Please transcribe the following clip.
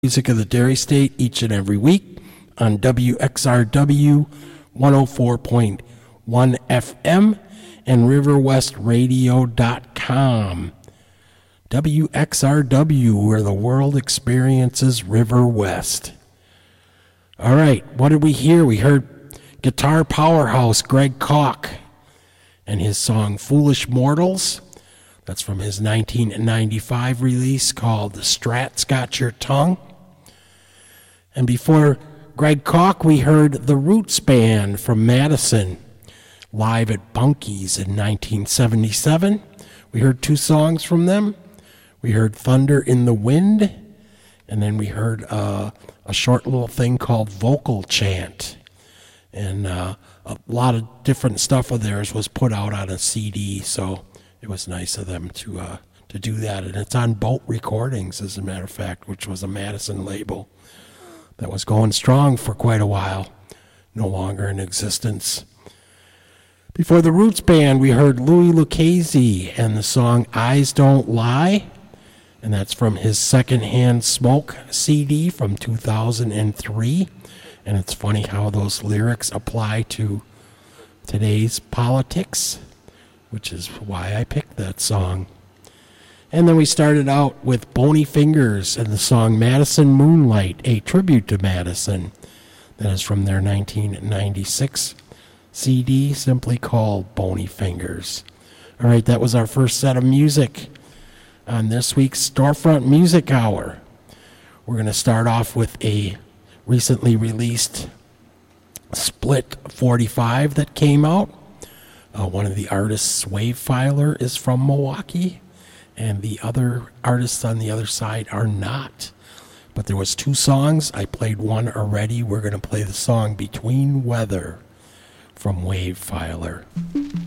Music of the Dairy State each and every week on WXRW 104.1 FM and riverwestradio.com. WXRW, where the world experiences River West. All right, what did we hear? We heard guitar powerhouse Greg Koch and his song Foolish Mortals. That's from his 1995 release called The Strat's Got Your Tongue. And before Greg Koch, we heard the Roots Band from Madison, live at Bunky's in 1977. We heard two songs from them. We heard Thunder in the Wind, and then we heard a short little thing called Vocal Chant. And a lot of different stuff of theirs was put out on a CD, so it was nice of them to do that. And it's on Boat Recordings, as a matter of fact, which was a Madison label that was going strong for quite a while, no longer in existence. Before the Roots Band, we heard Louis Lucchese and the song Eyes Don't Lie, and that's from his Secondhand Smoke CD from 2003. And it's funny how those lyrics apply to today's politics, which is why I picked that song. And then we started out with Bony Fingers and the song Madison Moonlight, a tribute to Madison. That is from their 1996 CD, simply called Bony Fingers. All right, that was our first set of music on this week's Storefront Music Hour. We're going to start off with a recently released Split 45 that came out. One of the artists, Wave Filer, is from Milwaukee, and the other artists on the other side are not. But there was two songs. I played one already. We're going to play the song Between Weather from Wave Filer.